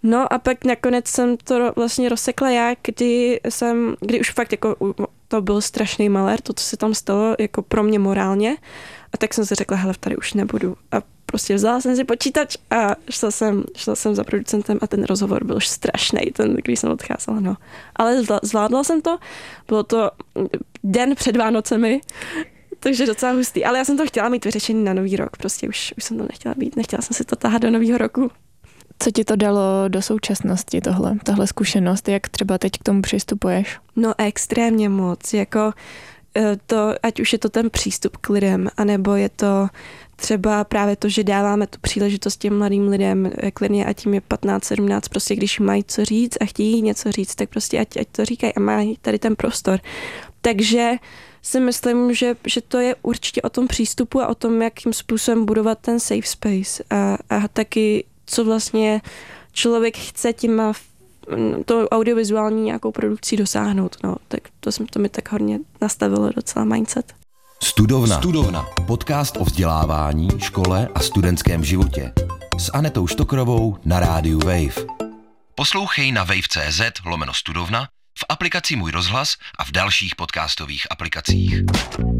No a pak nakonec jsem to vlastně rozsekla já, kdy už fakt jako to byl strašný malér, to, co se tam stalo, jako pro mě morálně. A tak jsem si řekla, hele, tady už nebudu. A prostě vzala jsem si počítač a šla jsem za producentem a ten rozhovor byl strašný, když jsem odcházela, no. Ale zvládla jsem to, bylo to den před Vánocemi, takže docela hustý. Ale já jsem to chtěla mít vyřešený na Nový rok, prostě už jsem to nechtěla jsem si to tahat do Nového roku. Co ti to dalo do současnosti, tahle zkušenost? Jak třeba teď k tomu přistupuješ? No extrémně moc, jako to, ať už je to ten přístup k lidem, anebo je to třeba právě to, že dáváme tu příležitost těm mladým lidem, klidně ať jim je 15, 17, prostě když mají co říct a chtějí něco říct, tak prostě ať to říkají a mají tady ten prostor. Takže si myslím, že to je určitě o tom přístupu a o tom, jakým způsobem budovat ten safe space a taky, co vlastně člověk chce tím to audiovizuální nějakou produkcí dosáhnout. No, tak to mi tak hodně nastavilo docela mindset. Studovna. Podcast o vzdělávání, škole a studentském životě. S Anetou Štokrovou na rádiu Wave. Poslouchej na wave.cz/studovna, v aplikaci Můj rozhlas a v dalších podcastových aplikacích.